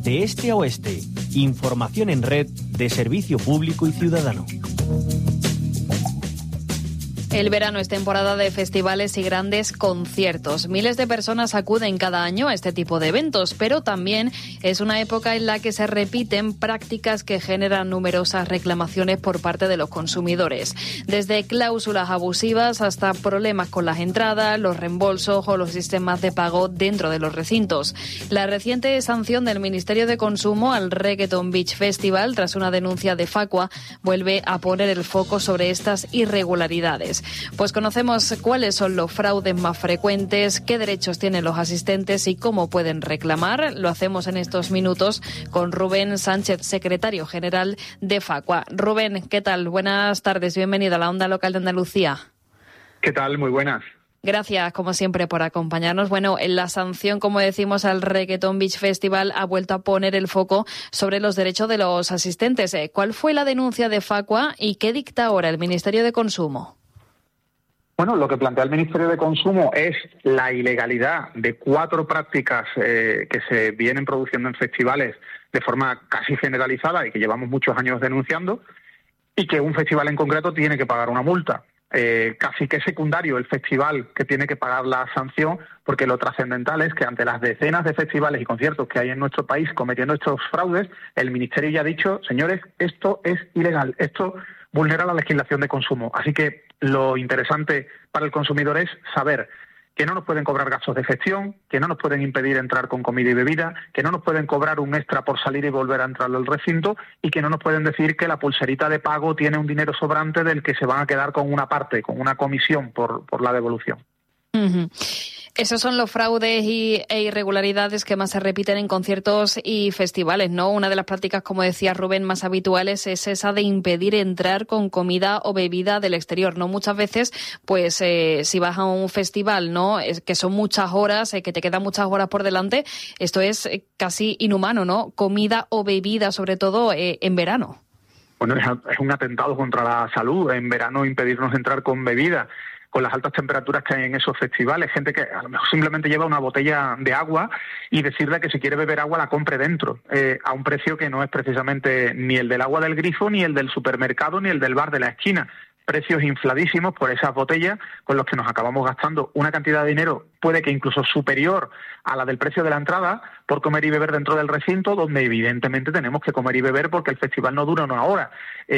de este a oeste. Información en red de Servicio Público y Ciudadano. El verano es temporada de festivales y grandes conciertos. Miles de personas acuden cada año a este tipo de eventos, pero también es una época en la que se repiten prácticas que generan numerosas reclamaciones por parte de los consumidores. Desde cláusulas abusivas hasta problemas con las entradas, los reembolsos o los sistemas de pago dentro de los recintos. La reciente sanción del Ministerio de Consumo al Reggaeton Beach Festival, tras una denuncia de Facua, vuelve a poner el foco sobre estas irregularidades. Pues conocemos cuáles son los fraudes más frecuentes, qué derechos tienen los asistentes y cómo pueden reclamar. Lo hacemos en estos minutos con Rubén Sánchez, secretario general de Facua. Rubén, ¿qué tal? Buenas tardes, bienvenido a la Onda Local de Andalucía. ¿Qué tal? Muy buenas. Gracias, como siempre, por acompañarnos. Bueno, la sanción, como decimos, al Reggaeton Beach Festival ha vuelto a poner el foco sobre los derechos de los asistentes. ¿Cuál fue la denuncia de Facua y qué dicta ahora el Ministerio de Consumo? Bueno, lo que plantea el Ministerio de Consumo es la ilegalidad de 4 prácticas que se vienen produciendo en festivales de forma casi generalizada y que llevamos muchos años denunciando, y que un festival en concreto tiene que pagar una multa. Casi que es secundario el festival que tiene que pagar la sanción, porque lo trascendental es que ante las decenas de festivales y conciertos que hay en nuestro país cometiendo estos fraudes, el Ministerio ya ha dicho, señores, esto es ilegal, esto vulnera la legislación de consumo. Así que lo interesante para el consumidor es saber que no nos pueden cobrar gastos de gestión, que no nos pueden impedir entrar con comida y bebida, que no nos pueden cobrar un extra por salir y volver a entrar al recinto, y que no nos pueden decir que la pulserita de pago tiene un dinero sobrante del que se van a quedar con una parte, con una comisión por la devolución. Uh-huh. Esos son los fraudes e irregularidades que más se repiten en conciertos y festivales, ¿no? Una de las prácticas, como decía Rubén, más habituales es esa de impedir entrar con comida o bebida del exterior, ¿no? Muchas veces, pues, si vas a un festival, ¿no? Que son muchas horas, que te quedan muchas horas por delante, esto es casi inhumano, ¿no? Comida o bebida, sobre todo en verano. Bueno, es un atentado contra la salud. En verano impedirnos entrar con bebida, con las altas temperaturas que hay en esos festivales, gente que a lo mejor simplemente lleva una botella de agua y decirle que si quiere beber agua la compre dentro, a un precio que no es precisamente ni el del agua del grifo, ni el del supermercado, ni el del bar de la esquina. Precios infladísimos por esas botellas con los que nos acabamos gastando una cantidad de dinero, puede que incluso superior a la del precio de la entrada, por comer y beber dentro del recinto, donde evidentemente tenemos que comer y beber porque el festival no dura una hora.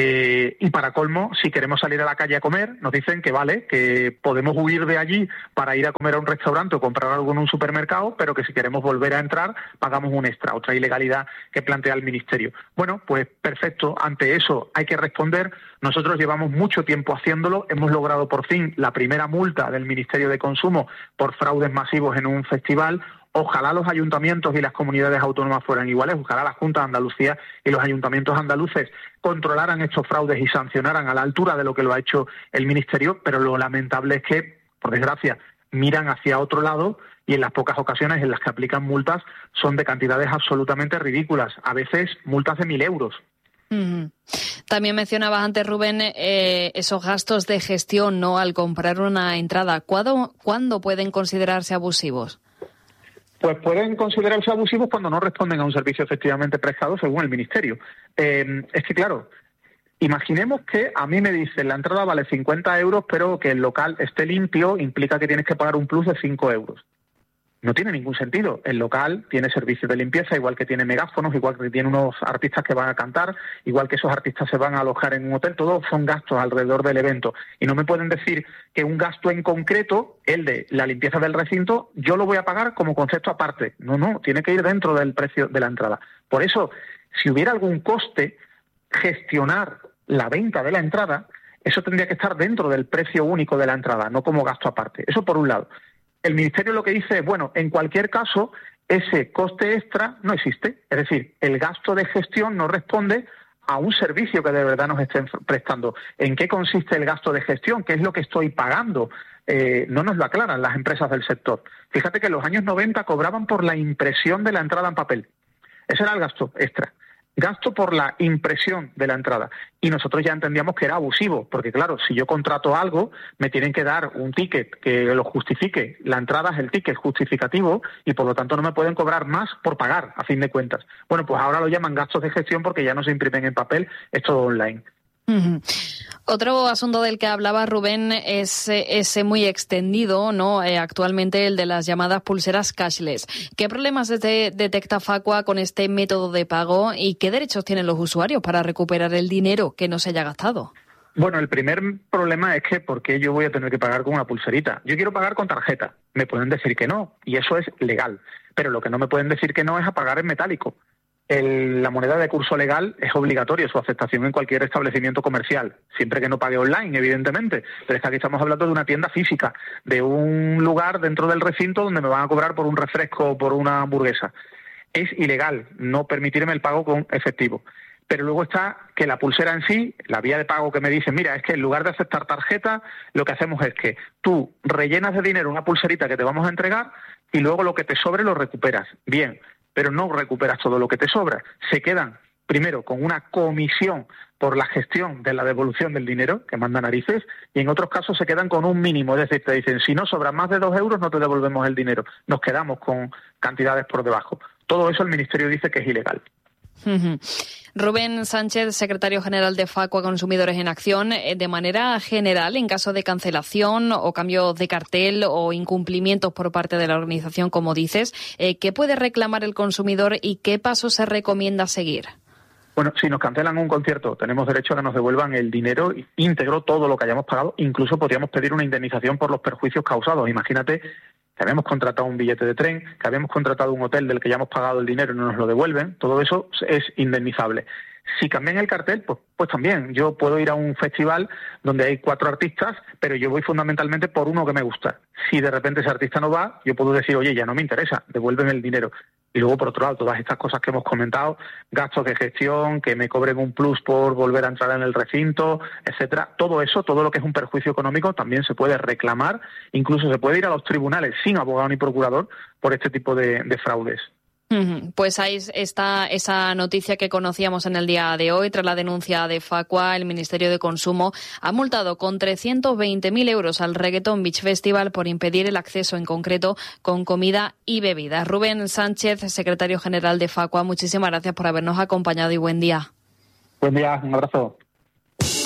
Y para colmo, si queremos salir a la calle a comer, nos dicen que vale, que podemos huir de allí para ir a comer a un restaurante o comprar algo en un supermercado, pero que si queremos volver a entrar, pagamos un extra, otra ilegalidad que plantea el Ministerio. Bueno, pues perfecto, ante eso hay que responder. Nosotros llevamos mucho tiempo haciéndolo, hemos logrado por fin la primera multa del Ministerio de Consumo por fraudes masivos en un festival. Ojalá los ayuntamientos y las comunidades autónomas fueran iguales, ojalá la Junta de Andalucía y los ayuntamientos andaluces controlaran estos fraudes y sancionaran a la altura de lo que lo ha hecho el Ministerio, pero lo lamentable es que, por desgracia, miran hacia otro lado y en las pocas ocasiones en las que aplican multas son de cantidades absolutamente ridículas, a veces multas de 1.000 euros. Uh-huh. También mencionabas antes, Rubén, esos gastos de gestión, ¿no? Al comprar una entrada, ¿cuándo pueden considerarse abusivos? Pues pueden considerarse abusivos cuando no responden a un servicio efectivamente prestado según el Ministerio. Es que, claro, imaginemos que a mí me dicen la entrada vale 50 euros, pero que el local esté limpio implica que tienes que pagar un plus de 5 euros. No tiene ningún sentido. El local tiene servicios de limpieza, igual que tiene megáfonos, igual que tiene unos artistas que van a cantar, igual que esos artistas se van a alojar en un hotel. Todos son gastos alrededor del evento. Y no me pueden decir que un gasto en concreto, el de la limpieza del recinto, yo lo voy a pagar como concepto aparte. No, tiene que ir dentro del precio de la entrada. Por eso, si hubiera algún coste, gestionar la venta de la entrada, eso tendría que estar dentro del precio único de la entrada, no como gasto aparte. Eso por un lado. El Ministerio lo que dice es, bueno, en cualquier caso, ese coste extra no existe. Es decir, el gasto de gestión no responde a un servicio que de verdad nos estén prestando. ¿En qué consiste el gasto de gestión? ¿Qué es lo que estoy pagando? No nos lo aclaran las empresas del sector. Fíjate que en los años 90 cobraban por la impresión de la entrada en papel. Ese era el gasto extra. gasto por la impresión de la entrada. Y nosotros ya entendíamos que era abusivo, porque claro, si yo contrato algo, me tienen que dar un ticket que lo justifique. La entrada es el ticket justificativo y por lo tanto no me pueden cobrar más por pagar, a fin de cuentas. Bueno, pues ahora lo llaman gastos de gestión porque ya no se imprimen en papel, es todo online. Uh-huh. Otro asunto del que hablaba Rubén es ese muy extendido, ¿no? Actualmente el de las llamadas pulseras cashless. ¿Qué problemas detecta Facua con este método de pago y qué derechos tienen los usuarios para recuperar el dinero que no se haya gastado? Bueno, el primer problema es que ¿por qué yo voy a tener que pagar con una pulserita? Yo quiero pagar con tarjeta. Me pueden decir que no, y eso es legal. Pero lo que no me pueden decir que no es a pagar en metálico. La moneda de curso legal es obligatoria su aceptación en cualquier establecimiento comercial, siempre que no pague online, evidentemente. Pero es que aquí estamos hablando de una tienda física, de un lugar dentro del recinto donde me van a cobrar por un refresco o por una hamburguesa. Es ilegal no permitirme el pago con efectivo. Pero luego está que la pulsera en sí, la vía de pago que me dicen, mira, es que en lugar de aceptar tarjeta, lo que hacemos es que tú rellenas de dinero una pulserita que te vamos a entregar y luego lo que te sobre lo recuperas. Bien, pero no recuperas todo lo que te sobra. Se quedan, primero, con una comisión por la gestión de la devolución del dinero, que manda narices, y en otros casos se quedan con un mínimo, es decir, te dicen, si no sobran más de 2 euros, no te devolvemos el dinero. Nos quedamos con cantidades por debajo. Todo eso el Ministerio dice que es ilegal. Uh-huh. Rubén Sánchez, secretario general de Facua Consumidores en Acción, de manera general, en caso de cancelación o cambio de cartel o incumplimientos por parte de la organización, como dices, ¿qué puede reclamar el consumidor y qué pasos se recomienda seguir? Bueno, si nos cancelan un concierto, tenemos derecho a que nos devuelvan el dinero íntegro, todo lo que hayamos pagado. Incluso podríamos pedir una indemnización por los perjuicios causados. Imagínate que habíamos contratado un billete de tren, que habíamos contratado un hotel del que ya hemos pagado el dinero y no nos lo devuelven. Todo eso es indemnizable. Si cambian el cartel, pues también. Yo puedo ir a un festival donde hay 4 artistas, pero yo voy fundamentalmente por uno que me gusta. Si de repente ese artista no va, yo puedo decir, oye, ya no me interesa, devuélveme el dinero. Y luego, por otro lado, todas estas cosas que hemos comentado, gastos de gestión, que me cobren un plus por volver a entrar en el recinto, etcétera. Todo eso, todo lo que es un perjuicio económico, también se puede reclamar. Incluso se puede ir a los tribunales sin abogado ni procurador por este tipo de fraudes. Pues ahí está esa noticia que conocíamos en el día de hoy. Tras la denuncia de Facua, el Ministerio de Consumo ha multado con 320.000 euros al Reggaeton Beach Festival por impedir el acceso, en concreto, con comida y bebidas. Rubén Sánchez, secretario general de Facua, muchísimas gracias por habernos acompañado y buen día. Buen día, un abrazo.